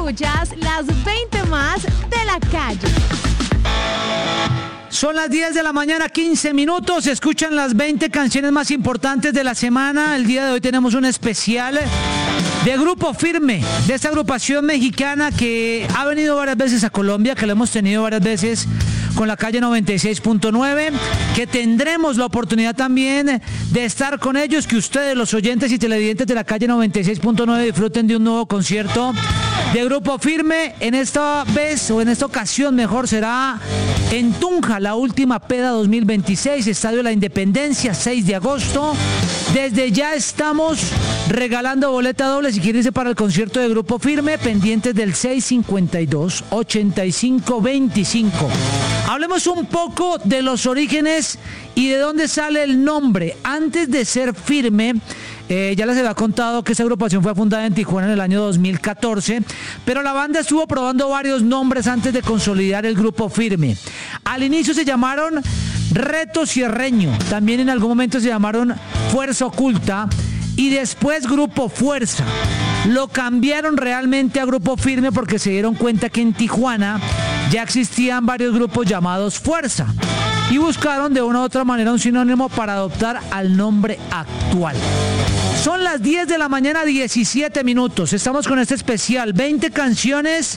Escuchas las 20 más de la calle. Son las 10 de la mañana, 15 minutos. Escuchan las 20 canciones más importantes de la semana. El día de hoy tenemos un especial de Grupo Firme, de esta agrupación mexicana que ha venido varias veces a Colombia, que lo hemos tenido varias veces con la calle 96.9, que tendremos la oportunidad también de estar con ellos, que ustedes, los oyentes y televidentes de la calle 96.9, disfruten de un nuevo concierto de Grupo Firme. En esta vez, o en esta ocasión mejor, será en Tunja, la última peda 2026, Estadio de la Independencia, 6 de agosto. Desde ya estamos regalando boleta doble si quieren irse para el concierto de Grupo Firme, pendientes del 652-8525. Hablemos un poco de los orígenes y de dónde sale el nombre. Antes de ser Firme, ya les había contado que esta agrupación fue fundada en Tijuana en el año 2014, pero la banda estuvo probando varios nombres antes de consolidar el Grupo Firme. Al inicio se llamaron Reto Sierreño, también en algún momento se llamaron Fuerza Oculta y después Grupo Fuerza. Lo cambiaron realmente a Grupo Firme porque se dieron cuenta que en Tijuana ya existían varios grupos llamados Fuerza y buscaron de una u otra manera un sinónimo para adoptar al nombre actual. Son las 10 de la mañana, 17 minutos. Estamos con este especial, 20 canciones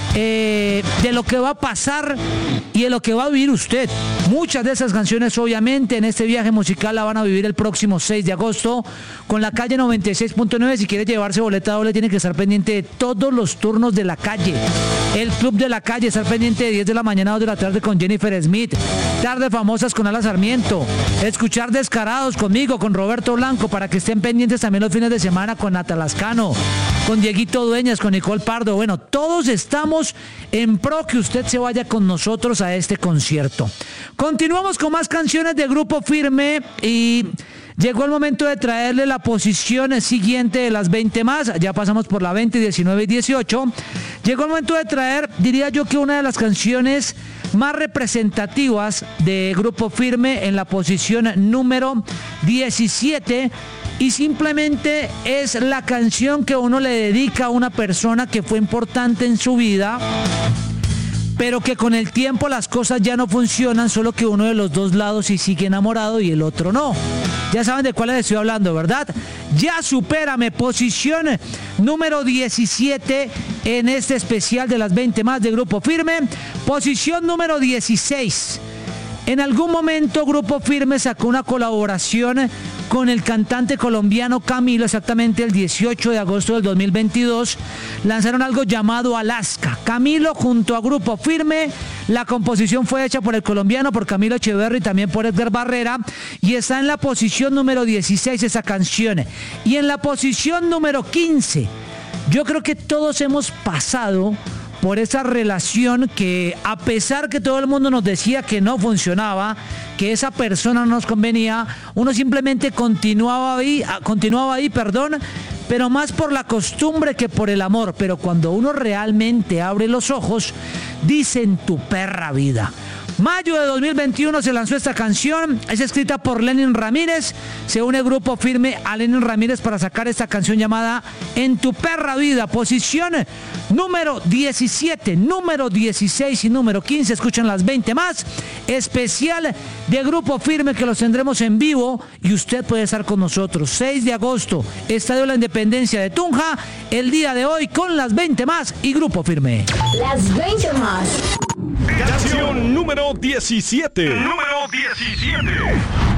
de lo que va a pasar y de lo que va a vivir usted. Muchas de esas canciones, obviamente, en este viaje musical la van a vivir el próximo 6 de agosto con la calle 96.9. Si quiere llevarse boleta doble, tiene que estar pendiente de todos los turnos de la calle. El Club de la Calle, estar pendiente de 10 de la mañana a 2 de la tarde con Jennifer Smith. Tarde Famosas con Ala Sarmiento. Escuchar Descarados conmigo, con Roberto Blanco, para que estén pendientes también los fines de semana con Nata Lascano, con Dieguito Dueñas, con Nicole Pardo. Bueno, todos estamos en pro que usted se vaya con nosotros a este concierto. Continuamos con más canciones de Grupo Firme y llegó el momento de traerle la posición siguiente de las 20 más. Ya pasamos por la 20, 19 y 18. Llegó el momento de traer, diría yo, que una de las canciones más representativas de Grupo Firme en la posición número 17. Y simplemente es la canción que uno le dedica a una persona que fue importante en su vida, pero que con el tiempo las cosas ya no funcionan, solo que uno de los dos lados sí sigue enamorado y el otro no. Ya saben de cuál les estoy hablando, ¿verdad? Ya Supérame, posición número 17 en este especial de las 20 más de Grupo Firme. Posición número 16. En algún momento Grupo Firme sacó una colaboración con el cantante colombiano Camilo, exactamente el 18 de agosto del 2022, lanzaron algo llamado Alaska. Camilo junto a Grupo Firme, la composición fue hecha por el colombiano, por Camilo Echeverry y también por Edgar Barrera, y está en la posición número 16 esa canción. Y en la posición número 15, yo creo que todos hemos pasado por esa relación que, a pesar que todo el mundo nos decía que no funcionaba, que esa persona no nos convenía, uno simplemente continuaba ahí, pero más por la costumbre que por el amor. Pero cuando uno realmente abre los ojos, dicen tu perra vida. Mayo de 2021 se lanzó esta canción, es escrita por Lenin Ramírez, se une Grupo Firme a Lenin Ramírez para sacar esta canción llamada En tu perra vida, posición número 17, número 16 y número 15, escuchan las 20 más, especial de Grupo Firme que los tendremos en vivo y usted puede estar con nosotros, 6 de agosto, Estadio de la Independencia de Tunja, el día de hoy con las 20 más y Grupo Firme. Las 20 más. Canción número 17.